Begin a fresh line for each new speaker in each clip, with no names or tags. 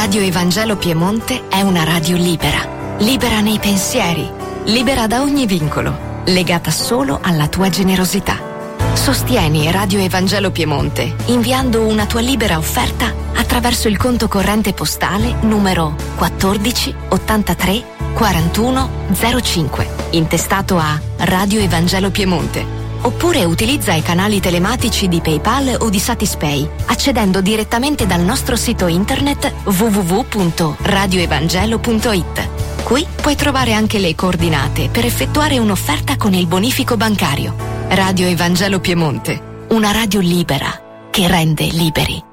Radio Evangelo Piemonte è una radio libera, libera nei pensieri, libera da ogni vincolo, legata solo alla tua generosità. Sostieni Radio Evangelo Piemonte inviando una tua libera offerta attraverso il conto corrente postale numero 14 83 41 05, intestato a Radio Evangelo Piemonte. Oppure utilizza i canali telematici di PayPal o di Satispay, accedendo direttamente dal nostro sito internet www.radioevangelo.it. Qui puoi trovare anche le coordinate per effettuare un'offerta con il bonifico bancario. Radio Evangelo Piemonte, una radio libera che rende liberi.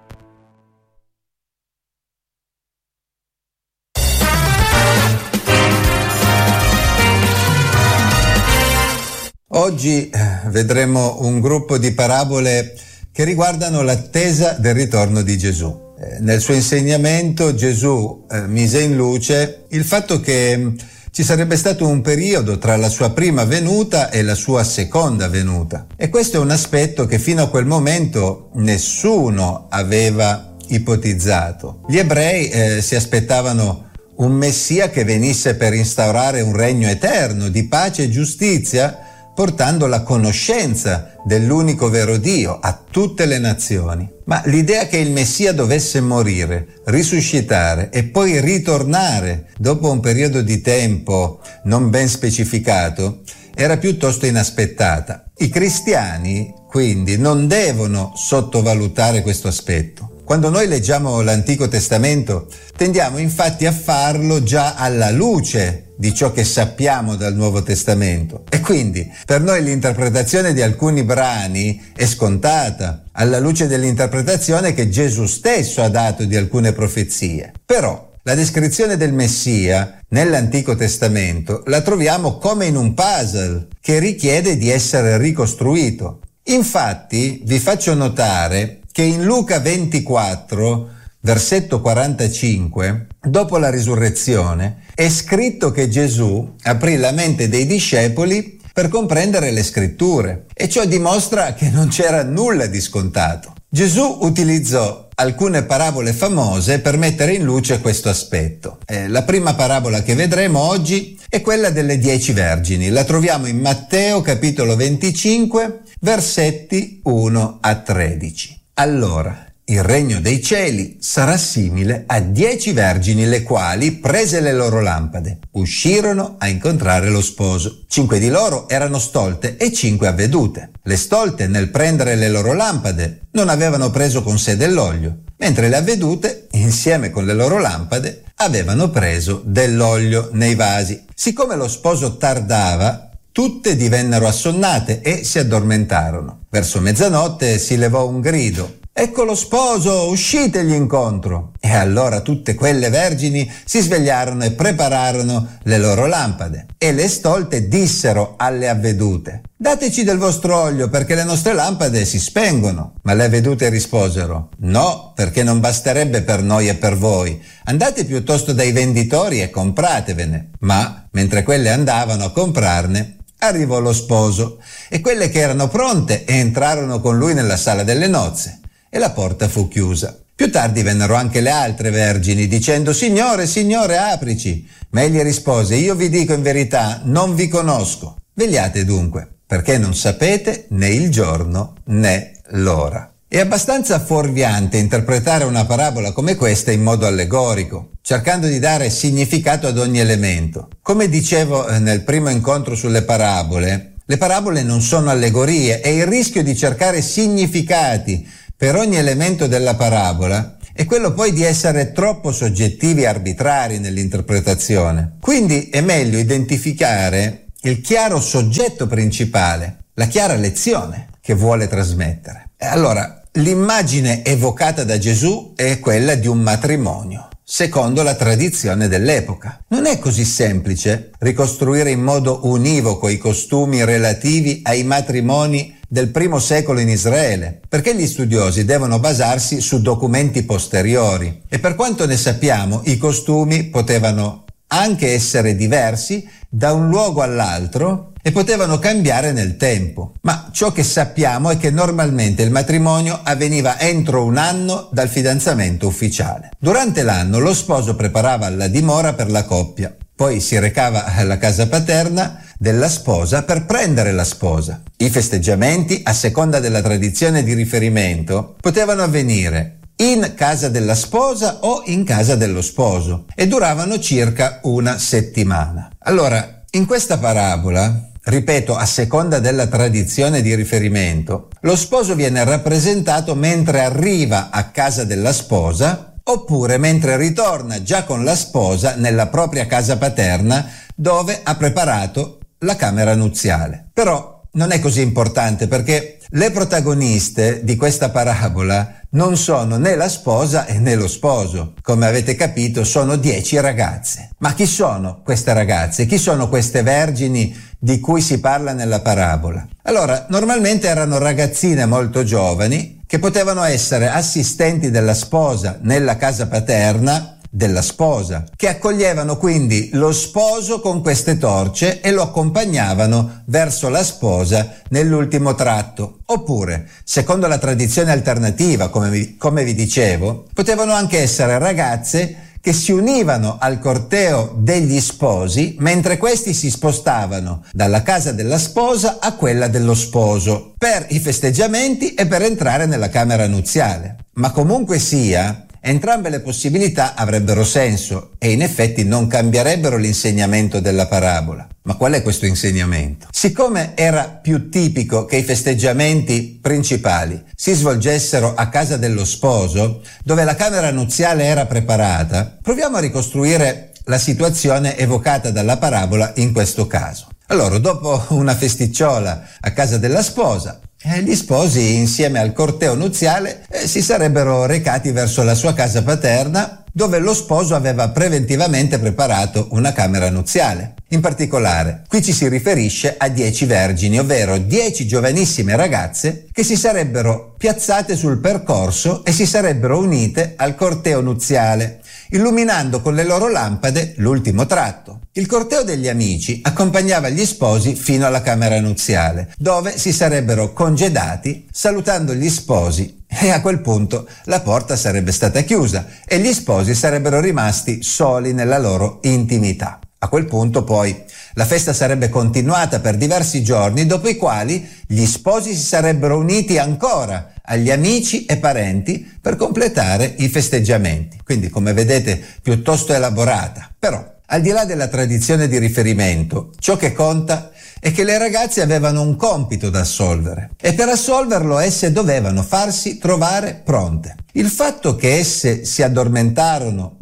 Oggi vedremo un gruppo di parabole che riguardano l'attesa del ritorno di Gesù. Nel suo insegnamento Gesù mise in luce il fatto che ci sarebbe stato un periodo tra la sua prima venuta e la sua seconda venuta. E questo è un aspetto che fino a quel momento nessuno aveva ipotizzato. Gli ebrei si aspettavano un Messia che venisse per instaurare un regno eterno di pace e giustizia, portando la conoscenza dell'unico vero Dio a tutte le nazioni. Ma l'idea che il Messia dovesse morire, risuscitare e poi ritornare dopo un periodo di tempo non ben specificato era piuttosto inaspettata. I cristiani, quindi, non devono sottovalutare questo aspetto. Quando noi leggiamo l'Antico Testamento, tendiamo infatti a farlo già alla luce di ciò che sappiamo dal Nuovo Testamento. E quindi per noi l'interpretazione di alcuni brani è scontata, alla luce dell'interpretazione che Gesù stesso ha dato di alcune profezie. Però la descrizione del Messia nell'Antico Testamento la troviamo come in un puzzle che richiede di essere ricostruito. Infatti vi faccio notare che in Luca 24, versetto 45, dopo la risurrezione, è scritto che Gesù aprì la mente dei discepoli per comprendere le scritture, e ciò dimostra che non c'era nulla di scontato. Gesù utilizzò alcune parabole famose per mettere in luce questo aspetto. La prima parabola che vedremo oggi è quella delle 10 vergini. La troviamo in Matteo capitolo 25, versetti 1 a 13. Allora, il regno dei cieli sarà simile a 10 vergini, le quali, prese le loro lampade, uscirono a incontrare lo sposo. 5 di loro erano stolte e 5 avvedute. Le stolte, nel prendere le loro lampade, non avevano preso con sé dell'olio, mentre le avvedute, insieme con le loro lampade, avevano preso dell'olio nei vasi. Siccome lo sposo tardava, tutte divennero assonnate e si addormentarono. Verso mezzanotte si levò un grido: «Ecco lo sposo, uscitegli incontro!» E allora tutte quelle vergini si svegliarono e prepararono le loro lampade. E le stolte dissero alle avvedute: «Dateci del vostro olio, perché le nostre lampade si spengono». Ma le avvedute risposero: «No, perché non basterebbe per noi e per voi. Andate piuttosto dai venditori e compratevene». Ma, mentre quelle andavano a comprarne, arrivò lo sposo, e quelle che erano pronte entrarono con lui nella sala delle nozze, e la porta fu chiusa. Più tardi vennero anche le altre vergini, dicendo: «Signore, Signore, aprici». Ma egli rispose: «Io vi dico in verità, non vi conosco. Vegliate dunque, perché non sapete né il giorno né l'ora». È abbastanza fuorviante interpretare una parabola come questa in modo allegorico, cercando di dare significato ad ogni elemento. Come dicevo nel primo incontro sulle parabole, le parabole non sono allegorie, e il rischio di cercare significati per ogni elemento della parabola è quello poi di essere troppo soggettivi e arbitrari nell'interpretazione. Quindi è meglio identificare il chiaro soggetto principale, la chiara lezione che vuole trasmettere. E allora, l'immagine evocata da Gesù è quella di un matrimonio, secondo la tradizione dell'epoca. Non è così semplice ricostruire in modo univoco i costumi relativi ai matrimoni del primo secolo in Israele, perché gli studiosi devono basarsi su documenti posteriori, e per quanto ne sappiamo i costumi potevano anche essere diversi da un luogo all'altro e potevano cambiare nel tempo. Ma ciò che sappiamo è che normalmente il matrimonio avveniva entro un anno dal fidanzamento ufficiale. Durante l'anno lo sposo preparava la dimora per la coppia, poi si recava alla casa paterna della sposa per prendere la sposa. I festeggiamenti, a seconda della tradizione di riferimento, potevano avvenire in casa della sposa o in casa dello sposo e duravano circa una settimana. Allora, in questa parabola, ripeto, a seconda della tradizione di riferimento, lo sposo viene rappresentato mentre arriva a casa della sposa oppure mentre ritorna già con la sposa nella propria casa paterna dove ha preparato la camera nuziale. Però non è così importante perché le protagoniste di questa parabola non sono né la sposa né lo sposo. Come avete capito, sono 10 ragazze. Ma chi sono queste ragazze? Chi sono queste vergini di cui si parla nella parabola? Allora, normalmente erano ragazzine molto giovani che potevano essere assistenti della sposa nella casa paterna della sposa, che accoglievano quindi lo sposo con queste torce e lo accompagnavano verso la sposa nell'ultimo tratto. Oppure, secondo la tradizione alternativa, come vi dicevo, potevano anche essere ragazze che si univano al corteo degli sposi mentre questi si spostavano dalla casa della sposa a quella dello sposo per i festeggiamenti e per entrare nella camera nuziale. Ma comunque sia, entrambe le possibilità avrebbero senso e in effetti non cambierebbero l'insegnamento della parabola. Ma qual è questo insegnamento? Siccome era più tipico che i festeggiamenti principali si svolgessero a casa dello sposo, dove la camera nuziale era preparata, proviamo a ricostruire la situazione evocata dalla parabola in questo caso. Allora, dopo una festicciola a casa della sposa, gli sposi, insieme al corteo nuziale, si sarebbero recati verso la sua casa paterna, dove lo sposo aveva preventivamente preparato una camera nuziale. In particolare, qui ci si riferisce a 10 vergini, ovvero 10 giovanissime ragazze che si sarebbero piazzate sul percorso e si sarebbero unite al corteo nuziale, illuminando con le loro lampade l'ultimo tratto. Il corteo degli amici accompagnava gli sposi fino alla camera nuziale, dove si sarebbero congedati salutando gli sposi, e a quel punto la porta sarebbe stata chiusa e gli sposi sarebbero rimasti soli nella loro intimità. A quel punto poi la festa sarebbe continuata per diversi giorni, dopo i quali gli sposi si sarebbero uniti ancora agli amici e parenti per completare i festeggiamenti. Quindi, come vedete, piuttosto elaborata. Però, al di là della tradizione di riferimento, ciò che conta è che le ragazze avevano un compito da assolvere e per assolverlo esse dovevano farsi trovare pronte. Il fatto che esse si addormentarono,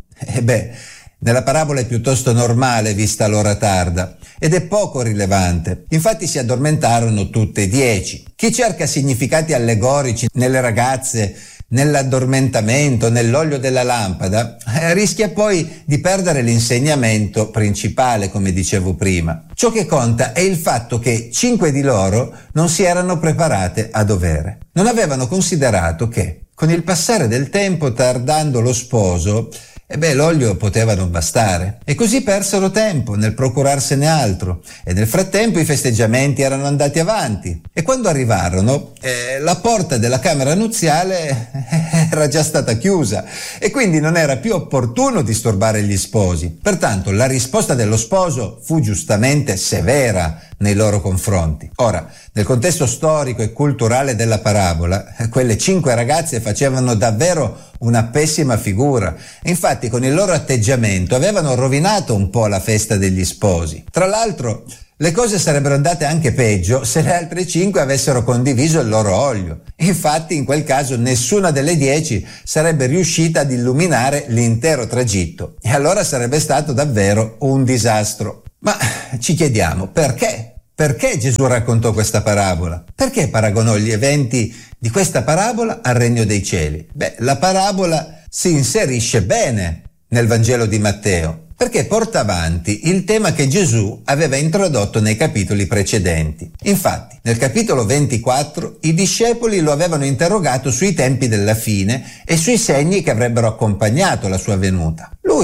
nella parabola è piuttosto normale vista l'ora tarda ed è poco rilevante. Infatti si addormentarono tutte e 10. Chi cerca significati allegorici nelle ragazze, nell'addormentamento, nell'olio della lampada, rischia poi di perdere l'insegnamento principale, come dicevo prima. Ciò che conta è il fatto che 5 di loro non si erano preparate a dovere. Non avevano considerato che, con il passare del tempo, tardando lo sposo, l'olio poteva non bastare e così persero tempo nel procurarsene altro e nel frattempo i festeggiamenti erano andati avanti e quando arrivarono la porta della camera nuziale era già stata chiusa e quindi non era più opportuno disturbare gli sposi. Pertanto la risposta dello sposo fu giustamente severa nei loro confronti. Ora, nel contesto storico e culturale della parabola, quelle 5 ragazze facevano davvero una pessima figura. Infatti, con il loro atteggiamento avevano rovinato un po' la festa degli sposi. Tra l'altro, le cose sarebbero andate anche peggio se le altre 5 avessero condiviso il loro olio. Infatti, in quel caso, nessuna delle 10 sarebbe riuscita ad illuminare l'intero tragitto e allora sarebbe stato davvero un disastro. Ma ci chiediamo perché? Perché Gesù raccontò questa parabola? Perché paragonò gli eventi di questa parabola al regno dei cieli? La parabola si inserisce bene nel Vangelo di Matteo, perché porta avanti il tema che Gesù aveva introdotto nei capitoli precedenti. Infatti, nel capitolo 24, i discepoli lo avevano interrogato sui tempi della fine e sui segni che avrebbero accompagnato la sua venuta. Lui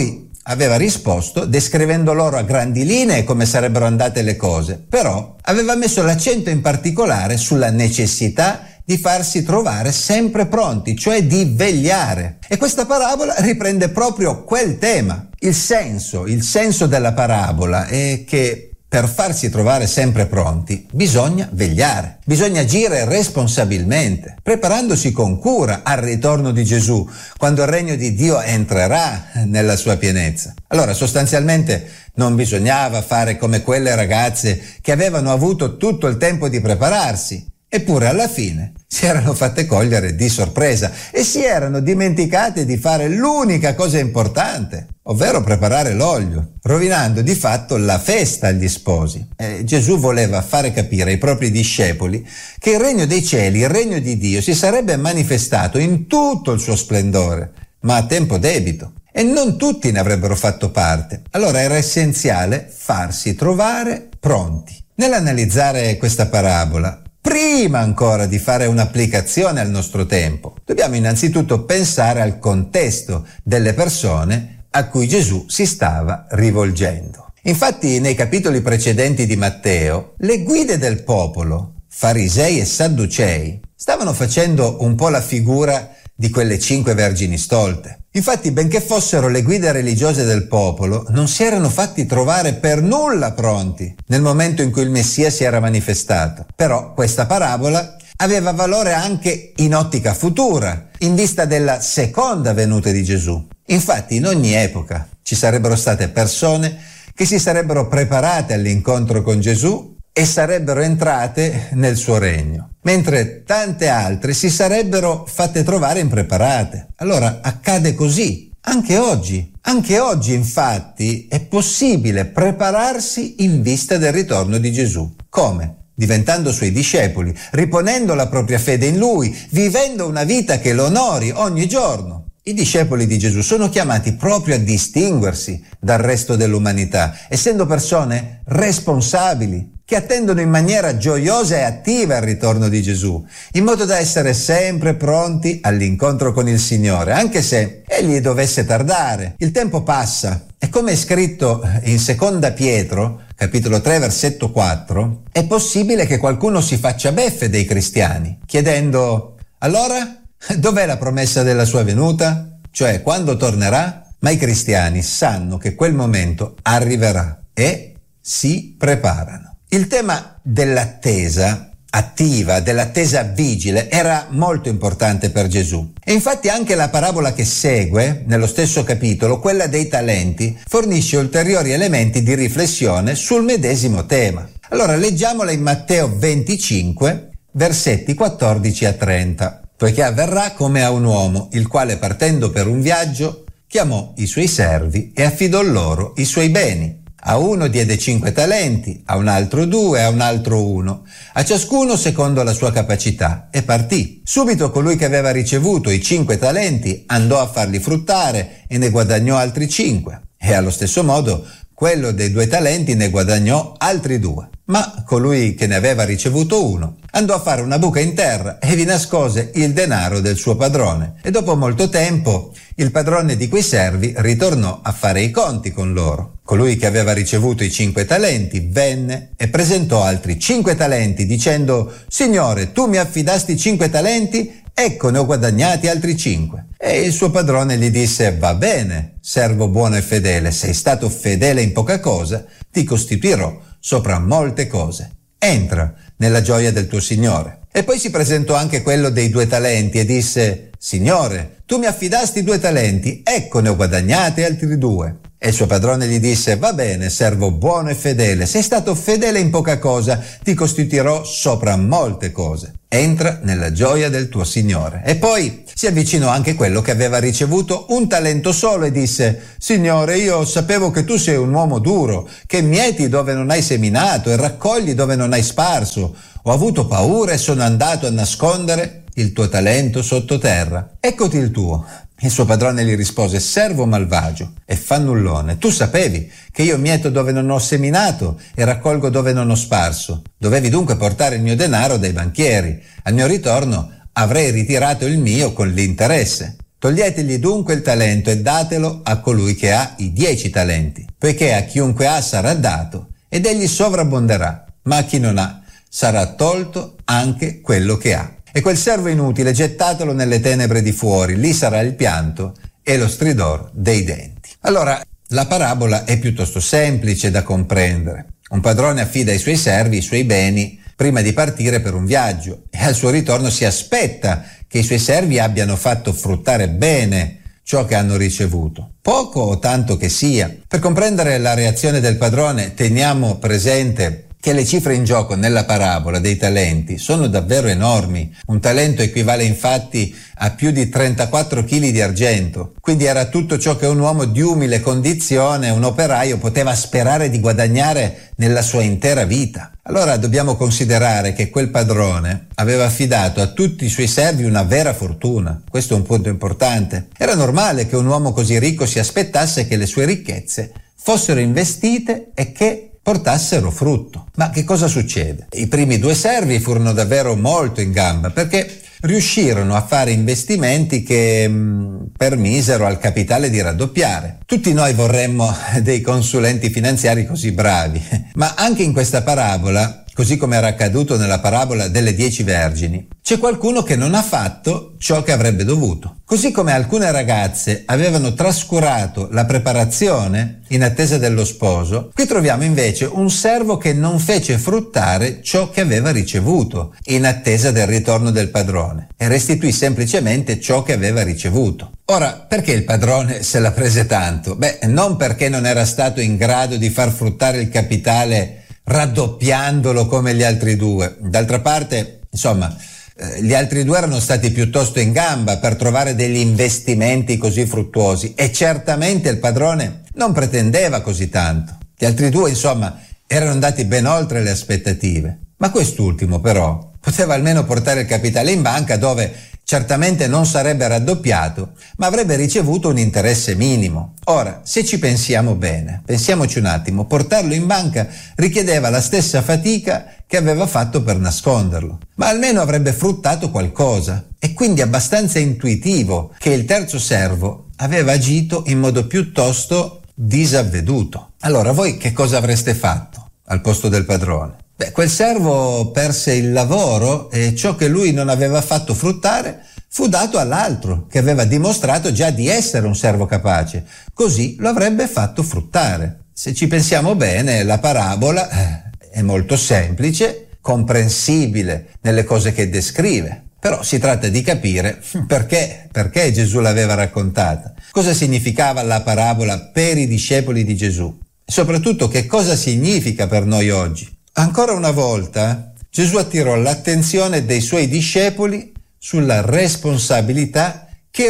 aveva risposto descrivendo loro a grandi linee come sarebbero andate le cose, però aveva messo l'accento in particolare sulla necessità di farsi trovare sempre pronti, cioè di vegliare. E questa parabola riprende proprio quel tema. Il senso della parabola è che per farsi trovare sempre pronti bisogna vegliare, bisogna agire responsabilmente, preparandosi con cura al ritorno di Gesù, quando il regno di Dio entrerà nella sua pienezza. Allora, sostanzialmente non bisognava fare come quelle ragazze che avevano avuto tutto il tempo di prepararsi, eppure alla fine si erano fatte cogliere di sorpresa e si erano dimenticate di fare l'unica cosa importante, ovvero preparare l'olio, rovinando di fatto la festa agli sposi. Gesù voleva fare capire ai propri discepoli che il regno dei cieli, il regno di Dio, si sarebbe manifestato in tutto il suo splendore, ma a tempo debito. E non tutti ne avrebbero fatto parte. Allora era essenziale farsi trovare pronti. Nell'analizzare questa parabola, prima ancora di fare un'applicazione al nostro tempo, dobbiamo innanzitutto pensare al contesto delle persone a cui Gesù si stava rivolgendo. Infatti, nei capitoli precedenti di Matteo, le guide del popolo, farisei e sadducei, stavano facendo un po' la figura di quelle 5 vergini stolte. Infatti, benché fossero le guide religiose del popolo, non si erano fatti trovare per nulla pronti nel momento in cui il Messia si era manifestato. Però questa parabola aveva valore anche in ottica futura, in vista della seconda venuta di Gesù. Infatti, in ogni epoca ci sarebbero state persone che si sarebbero preparate all'incontro con Gesù e sarebbero entrate nel suo regno, mentre tante altre si sarebbero fatte trovare impreparate. Allora accade così, anche oggi. Anche oggi, infatti, è possibile prepararsi in vista del ritorno di Gesù. Come? Diventando suoi discepoli, riponendo la propria fede in Lui, vivendo una vita che lo onori ogni giorno. I discepoli di Gesù sono chiamati proprio a distinguersi dal resto dell'umanità, essendo persone responsabili, che attendono in maniera gioiosa e attiva il ritorno di Gesù, in modo da essere sempre pronti all'incontro con il Signore, anche se Egli dovesse tardare. Il tempo passa e, come è scritto in Seconda Pietro, capitolo 3, versetto 4, è possibile che qualcuno si faccia beffe dei cristiani, chiedendo: allora, dov'è la promessa della sua venuta? Cioè, quando tornerà? Ma i cristiani sanno che quel momento arriverà e si preparano. Il tema dell'attesa attiva, dell'attesa vigile, era molto importante per Gesù. E infatti anche la parabola che segue, nello stesso capitolo, quella dei talenti, fornisce ulteriori elementi di riflessione sul medesimo tema. Allora leggiamola in Matteo 25, versetti 14 a 30. Poiché avverrà come a un uomo, il quale partendo per un viaggio, chiamò i suoi servi e affidò loro i suoi beni. A uno diede 5 talenti, a un altro 2, a un altro 1, a ciascuno secondo la sua capacità, e partì. Subito colui che aveva ricevuto i 5 talenti andò a farli fruttare e ne guadagnò altri 5. E allo stesso modo quello dei 2 talenti ne guadagnò altri 2. Ma colui che ne aveva ricevuto 1 andò a fare una buca in terra e vi nascose il denaro del suo padrone. E dopo molto tempo il padrone di quei servi ritornò a fare i conti con loro. Colui che aveva ricevuto i 5 talenti venne e presentò altri 5 talenti dicendo: Signore, tu mi affidasti 5 talenti, ecco ne ho guadagnati altri 5. E il suo padrone gli disse: va bene, servo buono e fedele, sei stato fedele in poca cosa, ti costituirò sopra molte cose. Entra nella gioia del tuo Signore. E poi si presentò anche quello dei 2 talenti e disse: Signore, tu mi affidasti 2 talenti, ecco ne ho guadagnati altri 2. E il suo padrone gli disse: va bene, servo buono e fedele, sei stato fedele in poca cosa, ti costituirò sopra molte cose. Entra nella gioia del tuo Signore. E poi si avvicinò anche quello che aveva ricevuto 1 talento solo e disse: Signore, io sapevo che tu sei un uomo duro, che mieti dove non hai seminato e raccogli dove non hai sparso. Ho avuto paura e sono andato a nascondere il tuo talento sottoterra. Eccoti il tuo. Il suo padrone gli rispose: servo malvagio e fannullone, tu sapevi che io mieto dove non ho seminato e raccolgo dove non ho sparso. Dovevi dunque portare il mio denaro dai banchieri. Al mio ritorno avrei ritirato il mio con l'interesse. Toglietegli dunque il talento e datelo a colui che ha i 10 talenti, poiché a chiunque ha sarà dato ed egli sovrabbonderà, ma a chi non ha sarà tolto anche quello che ha. E quel servo inutile gettatelo nelle tenebre di fuori, lì sarà il pianto e lo stridor dei denti. Allora, la parabola è piuttosto semplice da comprendere. Un padrone affida ai suoi servi i suoi beni prima di partire per un viaggio e al suo ritorno si aspetta che i suoi servi abbiano fatto fruttare bene ciò che hanno ricevuto, poco o tanto che sia. Per comprendere la reazione del padrone teniamo presente che le cifre in gioco nella parabola dei talenti sono davvero enormi. Un talento equivale infatti a più di 34 kg di argento, quindi era tutto ciò che un uomo di umile condizione, un operaio, poteva sperare di guadagnare nella sua intera vita. Allora dobbiamo considerare che quel padrone aveva affidato a tutti i suoi servi una vera fortuna. Questo è un punto importante. Era normale che un uomo così ricco si aspettasse che le sue ricchezze fossero investite e che portassero frutto. Ma che cosa succede? I primi 2 servi furono davvero molto in gamba perché riuscirono a fare investimenti che permisero al capitale di raddoppiare. Tutti noi vorremmo dei consulenti finanziari così bravi, ma anche in questa parabola, così come era accaduto nella parabola delle 10 vergini, c'è qualcuno che non ha fatto ciò che avrebbe dovuto. Così come alcune ragazze avevano trascurato la preparazione in attesa dello sposo, qui troviamo invece un servo che non fece fruttare ciò che aveva ricevuto in attesa del ritorno del padrone e restituì semplicemente ciò che aveva ricevuto. Ora, perché il padrone se la prese tanto? Non perché non era stato in grado di far fruttare il capitale raddoppiandolo come gli altri 2. D'altra parte, gli altri 2 erano stati piuttosto in gamba per trovare degli investimenti così fruttuosi e certamente il padrone non pretendeva così tanto. Gli altri 2, erano andati ben oltre le aspettative. Ma quest'ultimo, però, poteva almeno portare il capitale in banca dove certamente non sarebbe raddoppiato, ma avrebbe ricevuto un interesse minimo. Ora, se ci pensiamo bene, pensiamoci un attimo, portarlo in banca richiedeva la stessa fatica che aveva fatto per nasconderlo, ma almeno avrebbe fruttato qualcosa. È quindi abbastanza intuitivo che il terzo servo aveva agito in modo piuttosto disavveduto. Allora, voi che cosa avreste fatto al posto del padrone? Quel servo perse il lavoro e ciò che lui non aveva fatto fruttare fu dato all'altro, che aveva dimostrato già di essere un servo capace. Così lo avrebbe fatto fruttare. Se ci pensiamo bene, la parabola è molto semplice, comprensibile nelle cose che descrive. Però si tratta di capire perché Gesù l'aveva raccontata. Cosa significava la parabola per i discepoli di Gesù? E soprattutto che cosa significa per noi oggi? Ancora una volta Gesù attirò l'attenzione dei suoi discepoli sulla responsabilità che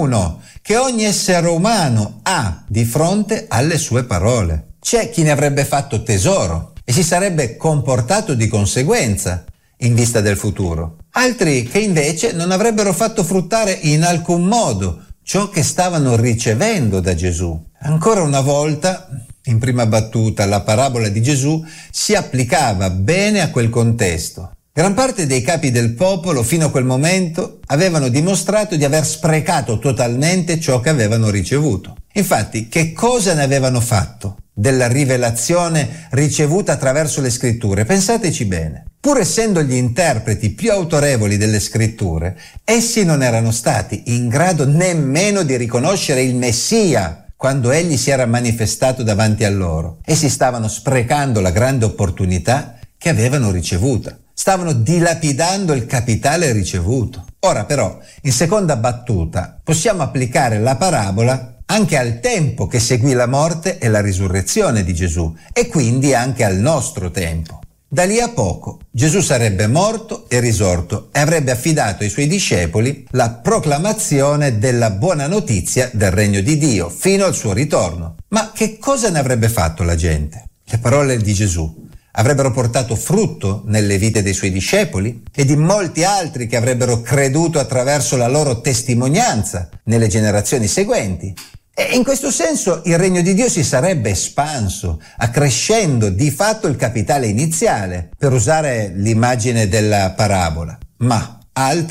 ogni essere umano ha di fronte alle sue parole. C'è chi ne avrebbe fatto tesoro e si sarebbe comportato di conseguenza in vista del futuro. Altri che invece non avrebbero fatto fruttare in alcun modo ciò che stavano ricevendo da Gesù. Ancora una volta, in prima battuta, la parabola di Gesù si applicava bene a quel contesto. Gran parte dei capi del popolo fino a quel momento avevano dimostrato di aver sprecato totalmente ciò che avevano ricevuto. Infatti, che cosa ne avevano fatto della rivelazione ricevuta attraverso le scritture? Pensateci bene. Pur essendo gli interpreti più autorevoli delle scritture, essi non erano stati in grado nemmeno di riconoscere il Messia quando egli si era manifestato davanti a loro. Essi stavano sprecando la grande opportunità che avevano ricevuta. Stavano dilapidando il capitale ricevuto. Ora però, in seconda battuta, possiamo applicare la parabola anche al tempo che seguì la morte e la risurrezione di Gesù e quindi anche al nostro tempo. Da lì a poco Gesù sarebbe morto e risorto e avrebbe affidato ai suoi discepoli la proclamazione della buona notizia del regno di Dio fino al suo ritorno. Ma che cosa ne avrebbe fatto la gente? Le parole di Gesù avrebbero portato frutto nelle vite dei suoi discepoli e di molti altri che avrebbero creduto attraverso la loro testimonianza nelle generazioni seguenti. E in questo senso il regno di Dio si sarebbe espanso, accrescendo di fatto il capitale iniziale, per usare l'immagine della parabola. Ma altri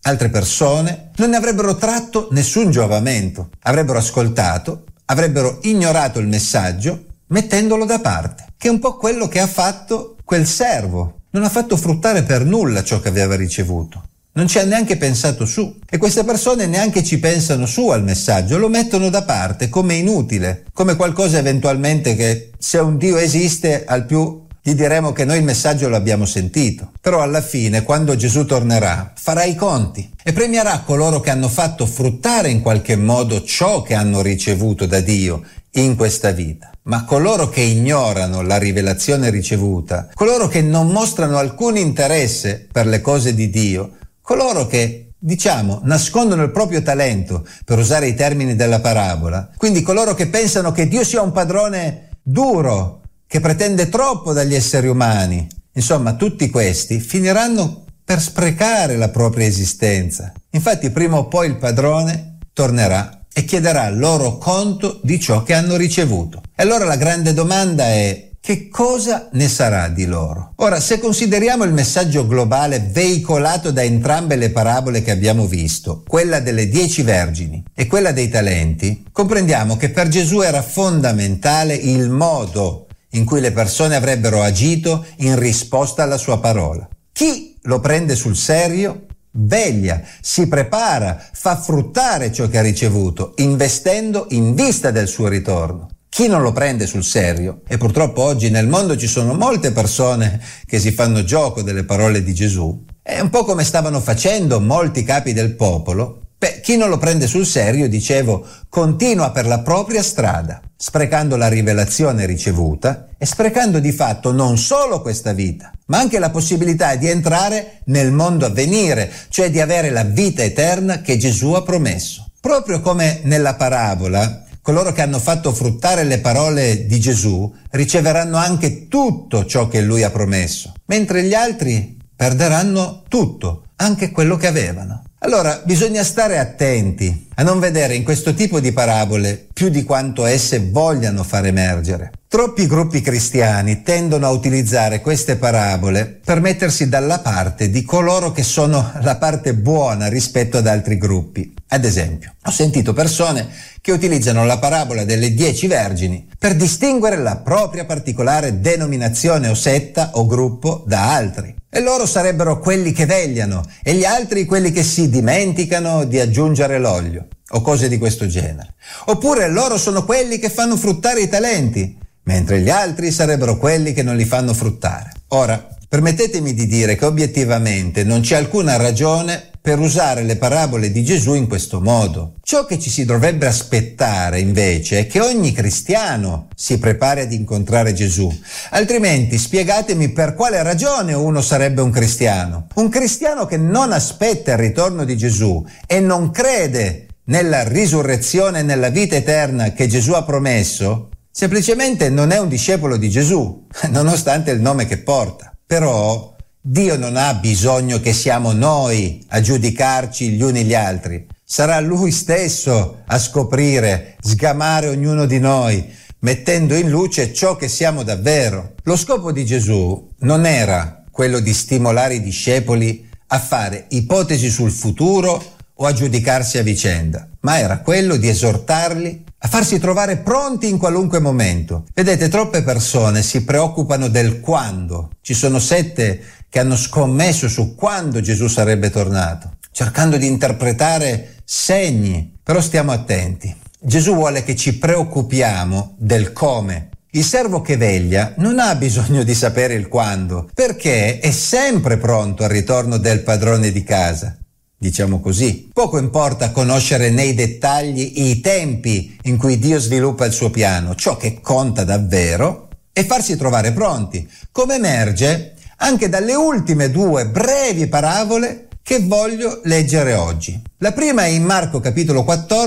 altre persone, non ne avrebbero tratto nessun giovamento, avrebbero ascoltato, avrebbero ignorato il messaggio, mettendolo da parte, che è un po' quello che ha fatto quel servo. Non ha fatto fruttare per nulla ciò che aveva ricevuto. Non ci ha neanche pensato su. E queste persone neanche ci pensano su al messaggio, lo mettono da parte come inutile, come qualcosa eventualmente che, se un Dio esiste, al più gli diremo che noi il messaggio lo abbiamo sentito. Però alla fine, quando Gesù tornerà, farà i conti e premierà coloro che hanno fatto fruttare in qualche modo ciò che hanno ricevuto da Dio in questa vita. Ma coloro che ignorano la rivelazione ricevuta, coloro che non mostrano alcun interesse per le cose di Dio, coloro che, nascondono il proprio talento, per usare i termini della parabola, quindi coloro che pensano che Dio sia un padrone duro, che pretende troppo dagli esseri umani, insomma, tutti questi finiranno per sprecare la propria esistenza. Infatti, prima o poi il padrone tornerà e chiederà loro conto di ciò che hanno ricevuto. E allora la grande domanda è: che cosa ne sarà di loro? Ora, se consideriamo il messaggio globale veicolato da entrambe le parabole che abbiamo visto, quella delle 10 vergini e quella dei talenti, comprendiamo che per Gesù era fondamentale il modo in cui le persone avrebbero agito in risposta alla sua parola. Chi lo prende sul serio veglia, si prepara, fa fruttare ciò che ha ricevuto, investendo in vista del suo ritorno. Chi non lo prende sul serio, e purtroppo oggi nel mondo ci sono molte persone che si fanno gioco delle parole di Gesù, è un po' come stavano facendo molti capi del popolo. Chi non lo prende sul serio, dicevo, continua per la propria strada, sprecando la rivelazione ricevuta e sprecando di fatto non solo questa vita, ma anche la possibilità di entrare nel mondo a venire, cioè di avere la vita eterna che Gesù ha promesso. Proprio come nella parabola, coloro che hanno fatto fruttare le parole di Gesù riceveranno anche tutto ciò che Lui ha promesso, mentre gli altri perderanno tutto, anche quello che avevano. Allora bisogna stare attenti a non vedere in questo tipo di parabole più di quanto esse vogliano far emergere. Troppi gruppi cristiani tendono a utilizzare queste parabole per mettersi dalla parte di coloro che sono la parte buona rispetto ad altri gruppi. Ad esempio, ho sentito persone che utilizzano la parabola delle 10 vergini per distinguere la propria particolare denominazione o setta o gruppo da altri. E loro sarebbero quelli che vegliano e gli altri quelli che si dimenticano di aggiungere l'olio o cose di questo genere. Oppure loro sono quelli che fanno fruttare i talenti, mentre gli altri sarebbero quelli che non li fanno fruttare. Ora, permettetemi di dire che obiettivamente non c'è alcuna ragione per usare le parabole di Gesù in questo modo. Ciò che ci si dovrebbe aspettare invece è che ogni cristiano si prepari ad incontrare Gesù. Altrimenti spiegatemi per quale ragione uno sarebbe un cristiano. Un cristiano che non aspetta il ritorno di Gesù e non crede nella risurrezione e nella vita eterna che Gesù ha promesso, semplicemente non è un discepolo di Gesù, nonostante il nome che porta. Però Dio non ha bisogno che siamo noi a giudicarci gli uni gli altri. Sarà Lui stesso a scoprire, sgamare ognuno di noi, mettendo in luce ciò che siamo davvero. Lo scopo di Gesù non era quello di stimolare i discepoli a fare ipotesi sul futuro o a giudicarsi a vicenda, ma era quello di esortarli a farsi trovare pronti in qualunque momento. Vedete, troppe persone si preoccupano del quando. Ci sono sette che hanno scommesso su quando Gesù sarebbe tornato, cercando di interpretare segni. Però stiamo attenti. Gesù vuole che ci preoccupiamo del come. Il servo che veglia non ha bisogno di sapere il quando, perché è sempre pronto al ritorno del padrone di casa. Diciamo così. Poco importa conoscere nei dettagli i tempi in cui Dio sviluppa il suo piano. Ciò che conta davvero è farsi trovare pronti, come emerge anche dalle ultime due brevi parabole che voglio leggere oggi. La prima è in Marco capitolo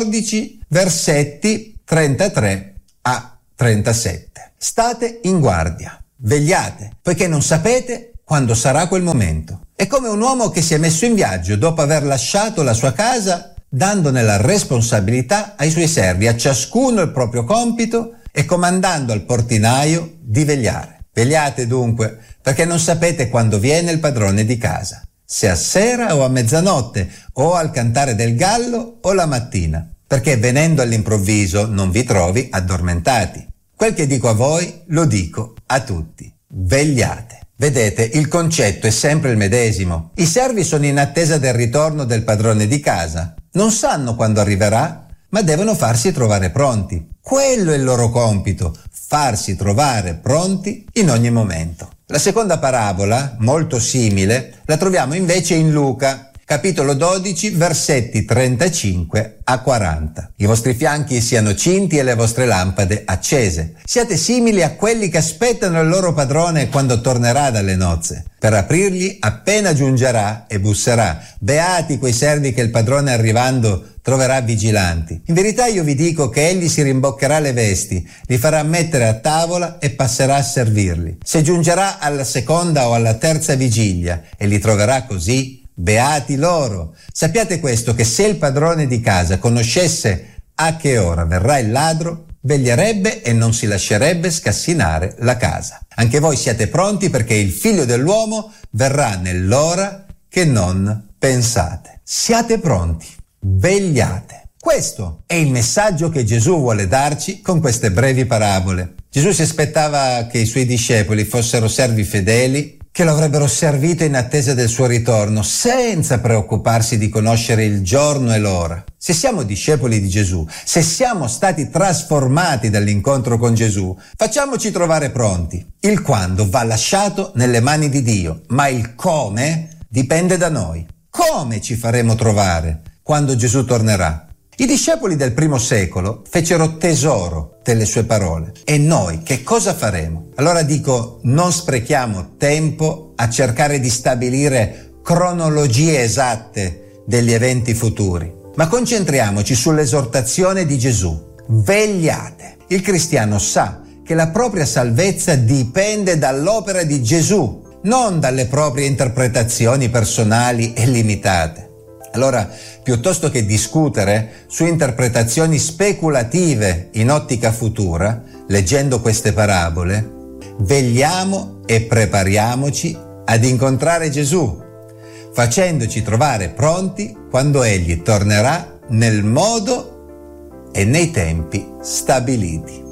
14, versetti 33 a 37. State in guardia, vegliate, poiché non sapete quando sarà quel momento. È come un uomo che si è messo in viaggio dopo aver lasciato la sua casa, dandone la responsabilità ai suoi servi, a ciascuno il proprio compito e comandando al portinaio di vegliare. Vegliate dunque, perché non sapete quando viene il padrone di casa. se a sera o a mezzanotte, o al cantare del gallo o la mattina, perché venendo all'improvviso non vi trovi addormentati. Quel che dico a voi lo dico a tutti: vegliate. Vedete, il concetto è sempre il medesimo. I servi sono in attesa del ritorno del padrone di casa. Non sanno quando arriverà, ma devono farsi trovare pronti. Quello è il loro compito, farsi trovare pronti in ogni momento. La seconda parabola, molto simile, la troviamo invece in Luca, capitolo 12, versetti 35 a 40. I vostri fianchi siano cinti e le vostre lampade accese. Siate simili a quelli che aspettano il loro padrone quando tornerà dalle nozze, per aprirgli appena giungerà e busserà. Beati quei servi che il padrone arrivando troverà vigilanti. In verità io vi dico che egli si rimboccherà le vesti, li farà mettere a tavola e passerà a servirli. Se giungerà alla seconda o alla terza vigilia e li troverà così, beati loro. Sappiate questo, che se il padrone di casa conoscesse a che ora verrà il ladro, veglierebbe e non si lascerebbe scassinare la casa. Anche voi siate pronti, perché il figlio dell'uomo verrà nell'ora che non pensate. Siate pronti, vegliate. Questo è il messaggio che Gesù vuole darci con queste brevi parabole. Gesù si aspettava che i suoi discepoli fossero servi fedeli, che lo avrebbero servito in attesa del suo ritorno, senza preoccuparsi di conoscere il giorno e l'ora. Se siamo discepoli di Gesù, se siamo stati trasformati dall'incontro con Gesù, facciamoci trovare pronti. Il quando va lasciato nelle mani di Dio, ma il come dipende da noi. Come ci faremo trovare quando Gesù tornerà? I discepoli del primo secolo fecero tesoro delle sue parole. E noi che cosa faremo? Allora dico, non sprechiamo tempo a cercare di stabilire cronologie esatte degli eventi futuri, ma concentriamoci sull'esortazione di Gesù. Vegliate. Il cristiano sa che la propria salvezza dipende dall'opera di Gesù, non dalle proprie interpretazioni personali e limitate. Allora, piuttosto che discutere su interpretazioni speculative in ottica futura, leggendo queste parabole, vegliamo e prepariamoci ad incontrare Gesù, facendoci trovare pronti quando Egli tornerà nel modo e nei tempi stabiliti.